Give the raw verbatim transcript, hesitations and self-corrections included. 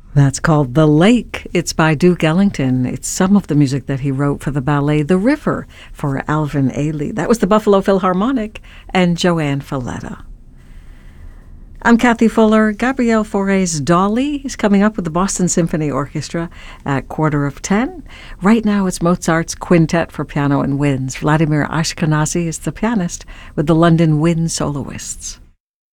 That's called The Lake. It's by Duke Ellington. It's some of the music that he wrote for the ballet The River for Alvin Ailey. That was the Buffalo Philharmonic and Joanne Falletta. I'm Kathy Fuller. Gabrielle Fauré's Dolly is coming up with the Boston Symphony Orchestra at quarter of ten. Right now it's Mozart's Quintet for Piano and Winds. Vladimir Ashkenazy is the pianist with the London Wind Soloists.